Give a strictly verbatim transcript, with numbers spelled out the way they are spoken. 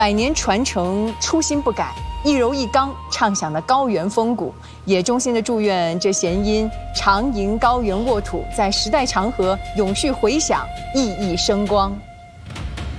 百年传承，初心不改，一柔一刚，唱响的高原风骨。也衷心的祝愿这弦音长吟高原沃土，在时代长河永续回响，熠熠生光。